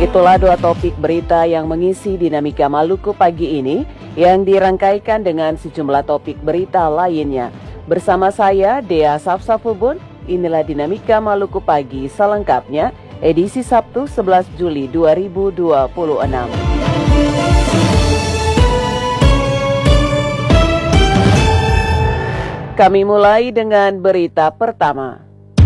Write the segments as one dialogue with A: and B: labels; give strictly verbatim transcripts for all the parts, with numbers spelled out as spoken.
A: Itulah dua topik berita yang mengisi dinamika Maluku pagi ini yang dirangkaikan dengan sejumlah topik berita lainnya. Bersama saya, Dea Safsafubun, inilah dinamika Maluku pagi selengkapnya, edisi Sabtu sebelas Juli dua ribu dua puluh enam. Kami mulai dengan berita pertama.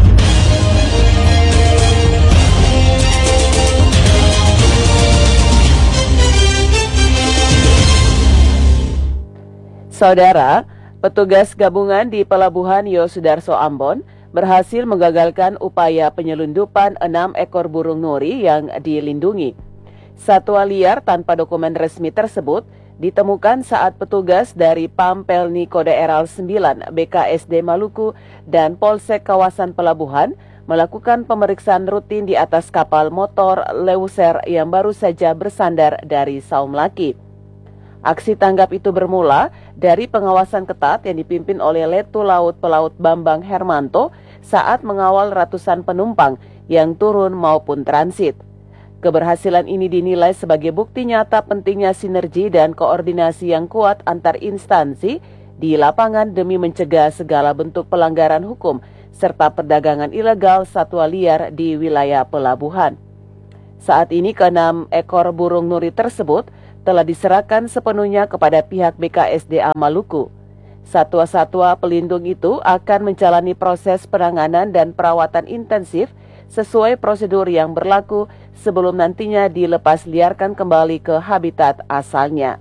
A: Saudara, petugas gabungan di Pelabuhan Yosudarso Ambon berhasil menggagalkan upaya penyelundupan enam ekor burung nuri yang dilindungi. Satwa liar tanpa dokumen resmi tersebut ditemukan saat petugas dari Pampelni Kode Eral sembilan B K S D Maluku dan Polsek kawasan pelabuhan melakukan pemeriksaan rutin di atas kapal motor Leuser yang baru saja bersandar dari Saum Laki. Aksi tanggap itu bermula dari pengawasan ketat yang dipimpin oleh Letu Laut Pelaut Bambang Hermanto saat mengawal ratusan penumpang yang turun maupun transit. Keberhasilan ini dinilai sebagai bukti nyata pentingnya sinergi dan koordinasi yang kuat antar instansi di lapangan demi mencegah segala bentuk pelanggaran hukum serta perdagangan ilegal satwa liar di wilayah pelabuhan. Saat ini keenam ekor burung nuri tersebut telah diserahkan sepenuhnya kepada pihak B K S D A Maluku. Satwa-satwa pelindung itu akan menjalani proses penanganan dan perawatan intensif sesuai prosedur yang berlaku sebelum nantinya dilepas liarkan kembali ke habitat asalnya.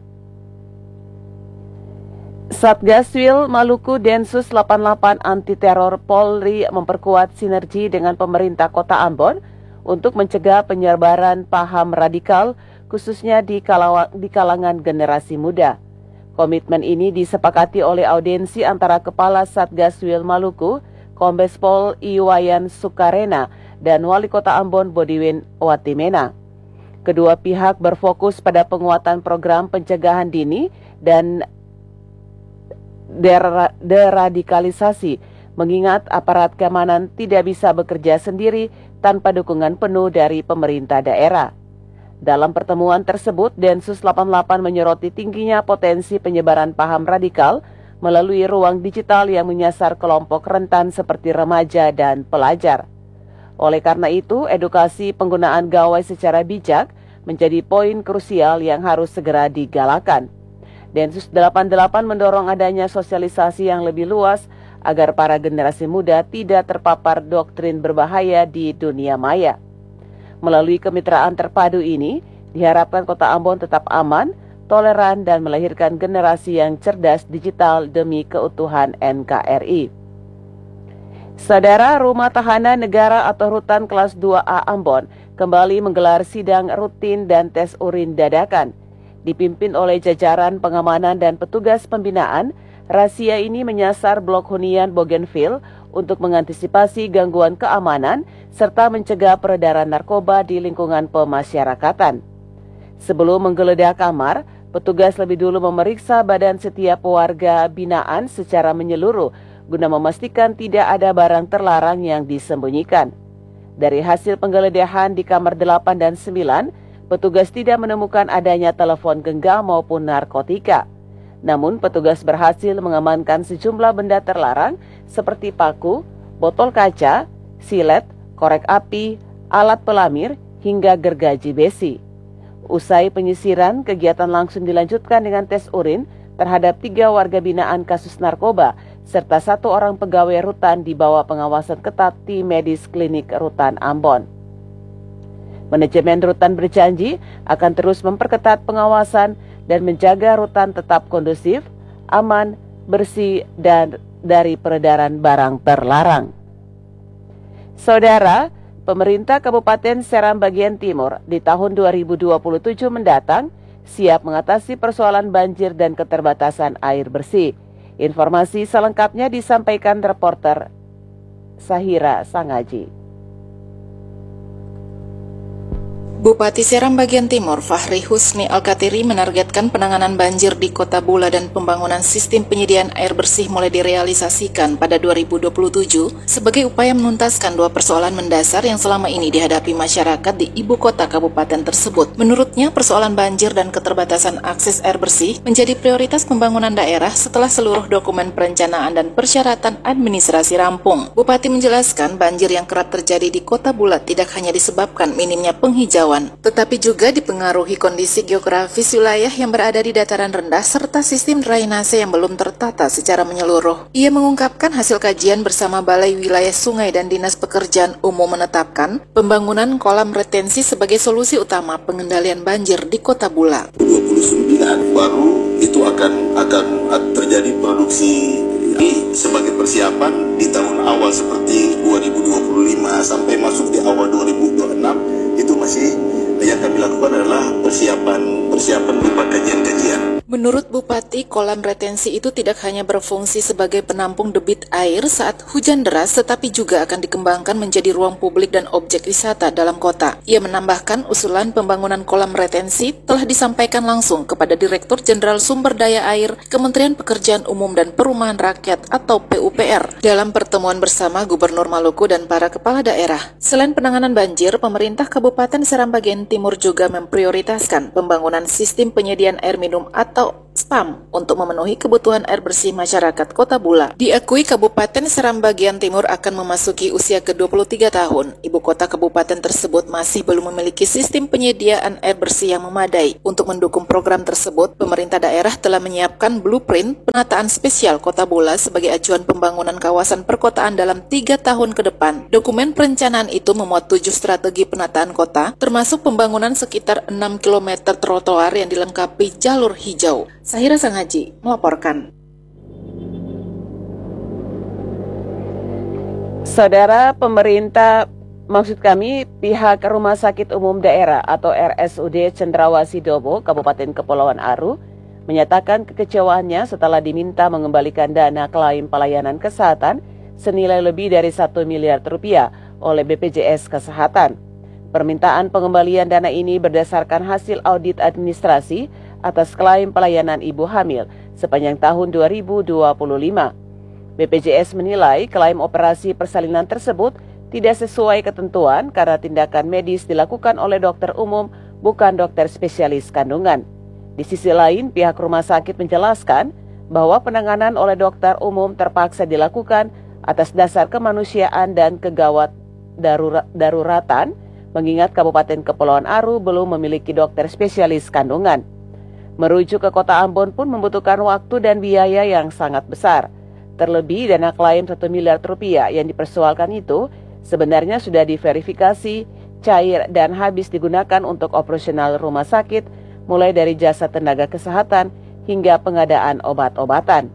A: Satgaswil Maluku Densus delapan puluh delapan Anti Teror Polri memperkuat sinergi dengan pemerintah Kota Ambon untuk mencegah penyebaran paham radikal khususnya di, kalawa, di kalangan generasi muda. Komitmen ini disepakati oleh audiensi antara Kepala Satgaswil Maluku, Kombes Pol Iwayan Sukarena, dan Wali Kota Ambon Bodiwin Watimena. Kedua pihak berfokus pada penguatan program pencegahan dini dan der- deradikalisasi, mengingat aparat keamanan tidak bisa bekerja sendiri tanpa dukungan penuh dari pemerintah daerah. Dalam pertemuan tersebut, Densus delapan puluh delapan menyoroti tingginya potensi penyebaran paham radikal melalui ruang digital yang menyasar kelompok rentan seperti remaja dan pelajar. Oleh karena itu, edukasi penggunaan gawai secara bijak menjadi poin krusial yang harus segera digalakan. Densus delapan puluh delapan mendorong adanya sosialisasi yang lebih luas agar para generasi muda tidak terpapar doktrin berbahaya di dunia maya. Melalui kemitraan terpadu ini, diharapkan Kota Ambon tetap aman, toleran, dan melahirkan generasi yang cerdas digital demi keutuhan N K R I. Saudara, Rumah Tahanan Negara atau Rutan Kelas dua A Ambon kembali menggelar sidang rutin dan tes urin dadakan. Dipimpin oleh jajaran pengamanan dan petugas pembinaan, razia ini menyasar blok hunian Bougainville untuk mengantisipasi gangguan keamanan serta mencegah peredaran narkoba di lingkungan pemasyarakatan. Sebelum menggeledah kamar, petugas lebih dulu memeriksa badan setiap warga binaan secara menyeluruh guna memastikan tidak ada barang terlarang yang disembunyikan. Dari hasil penggeledahan di kamar delapan dan sembilan, petugas tidak menemukan adanya telepon genggam maupun narkotika. Namun petugas berhasil mengamankan sejumlah benda terlarang seperti paku, botol kaca, silet, korek api, alat pelamir, hingga gergaji besi. Usai penyisiran, kegiatan langsung dilanjutkan dengan tes urin terhadap tiga warga binaan kasus narkoba serta satu orang pegawai rutan di bawah pengawasan ketat tim medis klinik Rutan Ambon. Manajemen rutan berjanji akan terus memperketat pengawasan dan menjaga rutan tetap kondusif, aman, bersih, dan dari peredaran barang terlarang. Saudara, pemerintah Kabupaten Seram bagian Timur di tahun dua ribu dua puluh tujuh mendatang siap mengatasi persoalan banjir dan keterbatasan air bersih. Informasi selengkapnya disampaikan reporter Sahira Sangaji.
B: Bupati Seram Bagian Timur Fahri Husni Al-Katiri menargetkan penanganan banjir di Kota Bula dan pembangunan sistem penyediaan air bersih mulai direalisasikan pada dua ribu dua puluh tujuh sebagai upaya menuntaskan dua persoalan mendasar yang selama ini dihadapi masyarakat di ibu kota kabupaten tersebut. Menurutnya, persoalan banjir dan keterbatasan akses air bersih menjadi prioritas pembangunan daerah setelah seluruh dokumen perencanaan dan persyaratan administrasi rampung. Bupati menjelaskan banjir yang kerap terjadi di Kota Bula tidak hanya disebabkan minimnya penghijauan, tetapi juga dipengaruhi kondisi geografis wilayah yang berada di dataran rendah serta sistem drainase yang belum tertata secara menyeluruh. Ia mengungkapkan hasil kajian bersama Balai Wilayah Sungai dan Dinas Pekerjaan Umum menetapkan pembangunan kolam retensi sebagai solusi utama pengendalian banjir di Kota Bula.
C: dua puluh sembilan baru itu akan akan terjadi produksi ini sebagai persiapan di tahun awal seperti dua ribu dua puluh lima sampai masuk di awal dua ribu dua puluh enam. Itu masih yang kami lakukan adalah persiapan persiapan berupa kajian-kajian.
B: Menurut Bupati, kolam retensi itu tidak hanya berfungsi sebagai penampung debit air saat hujan deras, tetapi juga akan dikembangkan menjadi ruang publik dan objek wisata dalam kota. Ia menambahkan usulan pembangunan kolam retensi telah disampaikan langsung kepada Direktur Jenderal Sumber Daya Air, Kementerian Pekerjaan Umum dan Perumahan Rakyat atau P U P R dalam pertemuan bersama Gubernur Maluku dan para kepala daerah. Selain penanganan banjir, pemerintah Kabupaten Seram Bagian Timur juga memprioritaskan pembangunan sistem penyediaan air minum atau S P A M untuk memenuhi kebutuhan air bersih masyarakat Kota Bula. Diakui Kabupaten Seram Bagian Timur akan memasuki usia ke dua puluh tiga tahun. Ibu kota kabupaten tersebut masih belum memiliki sistem penyediaan air bersih yang memadai. Untuk mendukung program tersebut, pemerintah daerah telah menyiapkan blueprint penataan spesial Kota Bula sebagai acuan pembangunan kawasan perkotaan dalam tiga tahun ke depan. Dokumen perencanaan itu memuat tujuh strategi penataan kota, termasuk pembangunan sekitar enam kilometer trotoar yang dilengkapi jalur hijau. Sahira Sanghaji melaporkan.
A: Saudara, pemerintah, maksud kami pihak Rumah Sakit Umum Daerah atau R S U D Cendrawasih Dobo, Kabupaten Kepulauan Aru, menyatakan kekecewaannya setelah diminta mengembalikan dana klaim pelayanan kesehatan senilai lebih dari satu miliar rupiah oleh B P J S Kesehatan. Permintaan pengembalian dana ini berdasarkan hasil audit administrasi atas klaim pelayanan ibu hamil sepanjang tahun dua ribu dua puluh lima. B P J S menilai klaim operasi persalinan tersebut tidak sesuai ketentuan karena tindakan medis dilakukan oleh dokter umum, bukan dokter spesialis kandungan. Di sisi lain, pihak rumah sakit menjelaskan bahwa penanganan oleh dokter umum terpaksa dilakukan atas dasar kemanusiaan dan kegawat darurat, daruratan, mengingat Kabupaten Kepulauan Aru belum memiliki dokter spesialis kandungan. Merujuk ke Kota Ambon pun membutuhkan waktu dan biaya yang sangat besar. Terlebih dana klaim satu miliar rupiah yang dipersoalkan itu sebenarnya sudah diverifikasi, cair dan habis digunakan untuk operasional rumah sakit, mulai dari jasa tenaga kesehatan hingga pengadaan obat-obatan.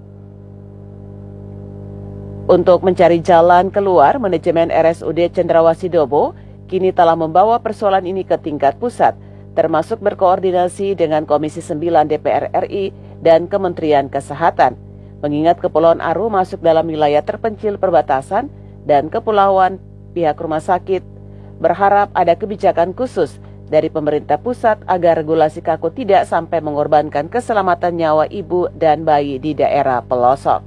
A: Untuk mencari jalan keluar, manajemen R S U D Cendrawasih Dobo kini telah membawa persoalan ini ke tingkat pusat, termasuk berkoordinasi dengan Komisi sembilan D P R R I dan Kementerian Kesehatan. Mengingat Kepulauan Aru masuk dalam wilayah terpencil perbatasan dan kepulauan, pihak rumah sakit berharap ada kebijakan khusus dari pemerintah pusat agar regulasi kaku tidak sampai mengorbankan keselamatan nyawa ibu dan bayi di daerah pelosok.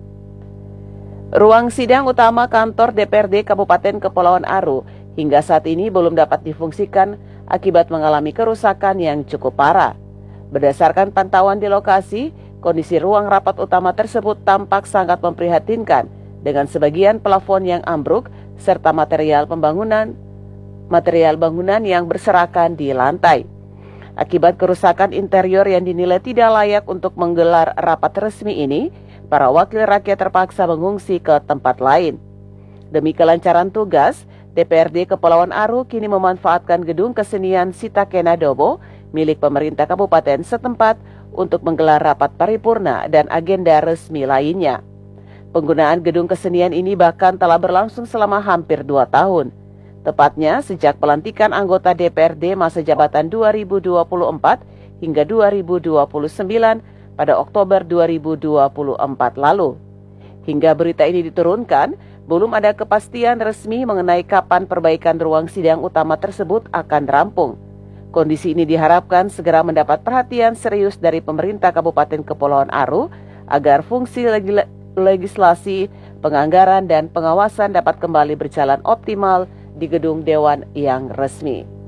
A: Ruang sidang utama kantor D P R D Kabupaten Kepulauan Aru hingga saat ini belum dapat difungsikan akibat mengalami kerusakan yang cukup parah. Berdasarkan pantauan di lokasi, kondisi ruang rapat utama tersebut tampak sangat memprihatinkan dengan sebagian plafon yang ambruk serta material pembangunan material bangunan yang berserakan di lantai. Akibat kerusakan interior yang dinilai tidak layak untuk menggelar rapat resmi ini, para wakil rakyat terpaksa mengungsi ke tempat lain. Demi kelancaran tugas, D P R D Kepulauan Aru kini memanfaatkan gedung kesenian Sitakena Dobo milik pemerintah kabupaten setempat untuk menggelar rapat paripurna dan agenda resmi lainnya. Penggunaan gedung kesenian ini bahkan telah berlangsung selama hampir dua tahun. Tepatnya sejak pelantikan anggota D P R D masa jabatan dua ribu dua puluh empat hingga dua ribu dua puluh sembilan pada Oktober dua ribu dua puluh empat lalu. Hingga berita ini diturunkan, belum ada kepastian resmi mengenai kapan perbaikan ruang sidang utama tersebut akan rampung. Kondisi ini diharapkan segera mendapat perhatian serius dari pemerintah Kabupaten Kepulauan Aru agar fungsi legis- legislasi, penganggaran, dan pengawasan dapat kembali berjalan optimal di gedung Dewan yang resmi.